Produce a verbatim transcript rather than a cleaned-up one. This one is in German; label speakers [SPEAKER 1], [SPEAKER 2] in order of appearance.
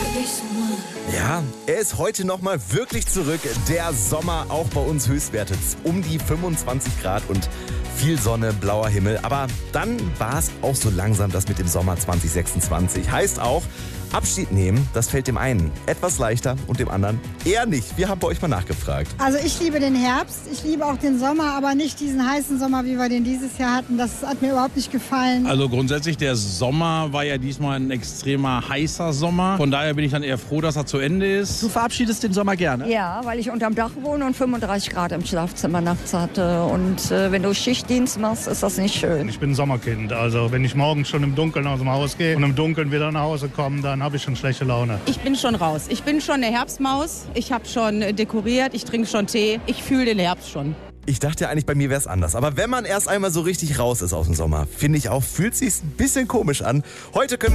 [SPEAKER 1] Ja, er ist heute nochmal wirklich zurück. Der Sommer, auch bei uns Höchstwerte um die fünfundzwanzig Grad und viel Sonne, blauer Himmel. Aber dann war es auch so langsam das mit dem Sommer zwanzig sechsundzwanzig. Heißt auch, Abschied nehmen, das fällt dem einen etwas leichter und dem anderen eher nicht. Wir haben bei euch mal nachgefragt.
[SPEAKER 2] Also ich liebe den Herbst, ich liebe auch den Sommer, aber nicht diesen heißen Sommer, wie wir den dieses Jahr hatten. Das hat mir überhaupt nicht gefallen.
[SPEAKER 3] Also grundsätzlich, der Sommer war ja diesmal ein extremer heißer Sommer. Von daher bin ich dann eher froh, dass er zu Ende ist.
[SPEAKER 4] Du verabschiedest den Sommer gerne?
[SPEAKER 5] Ja, weil ich unterm Dach wohne und fünfunddreißig Grad im Schlafzimmer nachts hatte. Und äh, wenn du Schichtdienst machst, ist das nicht schön.
[SPEAKER 6] Ich bin ein Sommerkind. Also wenn ich morgens schon im Dunkeln aus dem Haus gehe und im Dunkeln wieder nach Hause komme, dann habe ich schon schlechte Laune.
[SPEAKER 7] Ich bin schon raus. Ich bin schon eine Herbstmaus. Ich habe schon dekoriert. Ich trinke schon Tee. Ich fühle den Herbst schon.
[SPEAKER 1] Ich dachte ja eigentlich, bei mir wäre es anders. Aber wenn man erst einmal so richtig raus ist aus dem Sommer, finde ich auch, fühlt sich's ein bisschen komisch an. Heute können